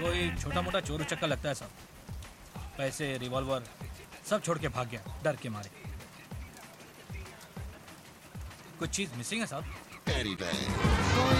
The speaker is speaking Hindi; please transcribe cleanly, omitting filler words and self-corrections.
कोई छोटा मोटा चोर उचक्का लगता है साहब। पैसे, रिवॉल्वर सब छोड़ के भाग गया डर के मारे। कुछ चीज मिसिंग है साहब। कोई